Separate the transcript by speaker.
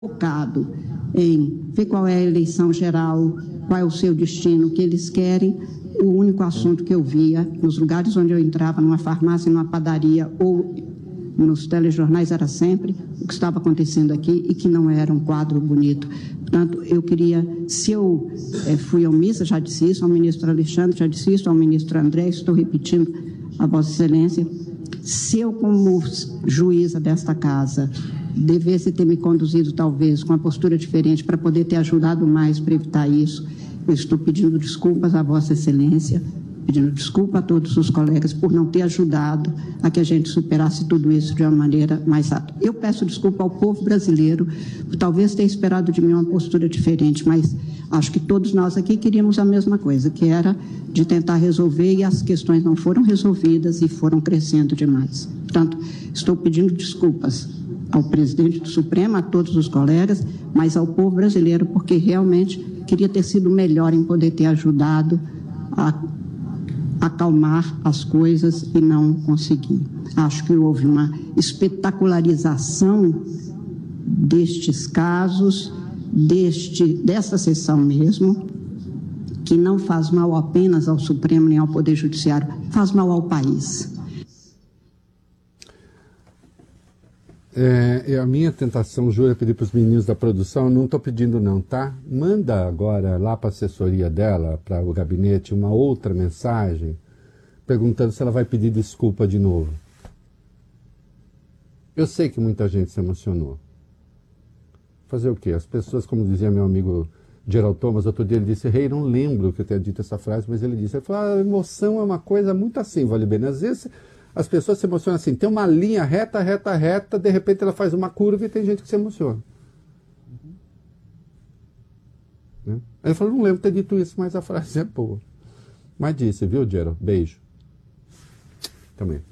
Speaker 1: focado em ver qual é a eleição geral, qual é o seu destino, o que eles querem. O único assunto que eu via nos lugares onde eu entrava, numa farmácia, numa padaria ou nos telejornais, era sempre o que estava acontecendo aqui e que não era um quadro bonito. Portanto, eu queria, se eu fui omissa, já disse isso ao ministro Alexandre, já disse isso ao ministro André, estou repetindo a Vossa Excelência, se eu, como juíza desta casa, devesse ter me conduzido, talvez, com uma postura diferente para poder ter ajudado mais para evitar isso, eu estou pedindo desculpas à Vossa Excelência, pedindo desculpa a todos os colegas por não ter ajudado a que a gente superasse tudo isso de uma maneira mais rápida. Eu peço desculpa ao povo brasileiro por talvez ter esperado de mim uma postura diferente, mas acho que todos nós aqui queríamos a mesma coisa, que era de tentar resolver, e as questões não foram resolvidas e foram crescendo demais. Portanto, estou pedindo desculpas ao presidente do Supremo, a todos os colegas, mas ao povo brasileiro, porque realmente queria ter sido melhor em poder ter ajudado a acalmar as coisas e não consegui. Acho que houve uma espetacularização destes casos, dessa sessão mesmo, que não faz mal apenas ao Supremo nem ao Poder Judiciário, faz mal ao país.
Speaker 2: A minha tentação, Júlia, é pedir para os meninos da produção, não estou pedindo não, tá? Manda agora lá para a assessoria dela, para o gabinete, uma outra mensagem, perguntando se ela vai pedir desculpa de novo. Eu sei que muita gente se emocionou. Fazer o quê? As pessoas, como dizia meu amigo Gerald Thomas, outro dia ele disse, Rei, não lembro que eu tenha dito essa frase, mas ele disse, a emoção é uma coisa muito assim, vale bem. Às vezes as pessoas se emocionam assim, tem uma linha reta, de repente ela faz uma curva e tem gente que se emociona. Né? Aí ele falou, não lembro de ter dito isso, mas a frase é boa. Mas disse, viu, Gerald? Beijo. Também.